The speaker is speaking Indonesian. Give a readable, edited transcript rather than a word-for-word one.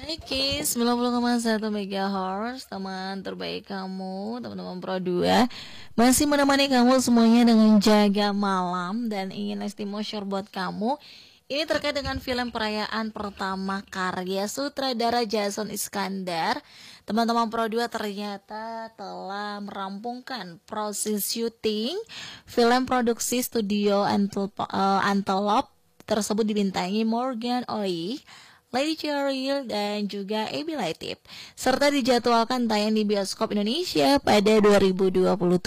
Oke, 90,1 MHz, teman terbaik kamu, teman-teman Pro 2 masih menemani kamu semuanya dengan jaga malam dan ingin estimation buat kamu. Ini terkait dengan film perayaan pertama karya sutradara Jason Iskandar. Teman-teman Pro 2 ternyata telah merampungkan proses syuting film produksi studio Antelope tersebut dibintangi Morgan Oey, Lady Cheryl, dan juga Ebi Latif, serta dijadwalkan tayang di bioskop Indonesia pada 2027.